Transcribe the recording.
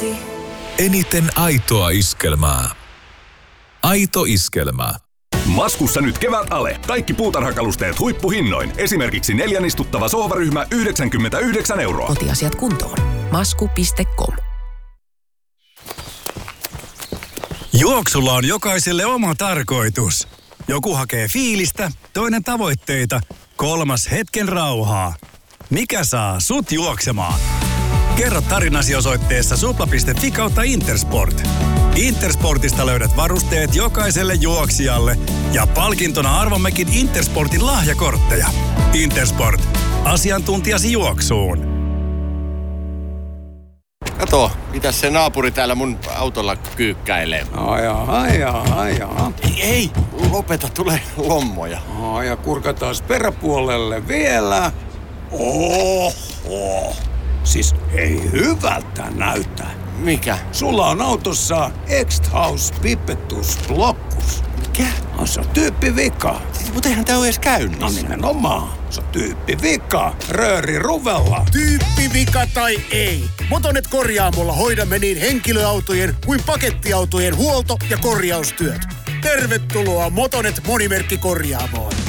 Iltalehti. Eniten aitoa iskelmää. Aito iskelmä. Maskussa nyt kevät-ale. Kaikki puutarhakalusteet huippuhinnoin. Esimerkiksi 4 istuttava sohvaryhmä 99 €. Kotiasiat kuntoon. Masku.com. Juoksulla on jokaiselle oma tarkoitus. Joku hakee fiilistä, toinen tavoitteita, kolmas hetken rauhaa. Mikä saa sut juoksemaan? Kerro tarinasi osoitteessa supla.fi/Intersport. Intersportista löydät varusteet jokaiselle juoksijalle ja palkintona arvommekin Intersportin lahjakortteja. Intersport. Asiantuntijasi juoksuun. Kato, mitäs se naapuri täällä mun autolla kyykkäilee? Ajaa. Ei, lopeta, tulee lommoja. Ja kurkataan peräpuolelle vielä. Oho. Siis ei hyvältä näytä. Mikä? Sulla on autossa X-House Pipettus Blockus. Mikä? Se on tyyppivika. Mutta eihän tää ole edes käynnissä. No nimenomaan. Se on tyyppivika. Rööri ruvella. Tyyppivika tai ei. Motonet Korjaamolla hoidamme niin henkilöautojen kuin pakettiautojen huolto- ja korjaustyöt. Tervetuloa Motonet Monimerkkikorjaamoon.